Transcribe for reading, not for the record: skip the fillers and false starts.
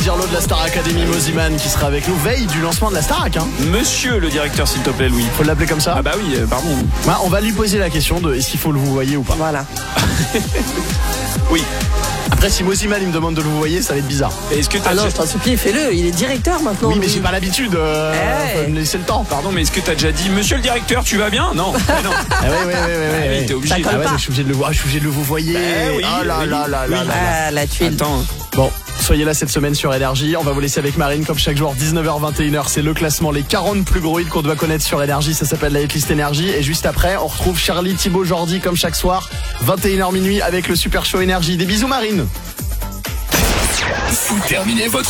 dire l'eau de la Star Academy, Moziman, qui sera avec nous veille du lancement de la Starac. Monsieur le directeur, s'il te plaît, Louis. Faut l'appeler comme ça? Ah bah oui, pardon. On va lui poser la question de est-ce qu'il faut le vous voyez ou pas. Voilà. Oui. Après, si Moziman il me demande de le vous voyez, ça va être bizarre. Est-ce que Ah non, je t'en supplie, fais-le. Il est directeur maintenant. Oui, mais j'ai pas l'habitude. Faut me laisser le temps. Pardon, mais est-ce que t'as déjà dit Monsieur le directeur, tu vas bien? Non. Ah, non. Ah oui, t'es obligé. Ça colle pas. Je suis obligé de le voir. Je suis obligé de le vous voyez. Oui, Oh là oui, là là oui. là là. Ah, la tuile. Attends. Bon, soyez là cette semaine sur Énergie. On va vous laisser avec Marine comme chaque jour, 19h, 21h. C'est le classement, les 40 plus gros hits qu'on doit connaître sur Énergie. Ça s'appelle la hitlist Énergie. Et juste après, on retrouve Charlie, Thibaut, Jordi comme chaque soir, 21h minuit avec le super show Énergie. Des bisous Marine. Vous terminez votre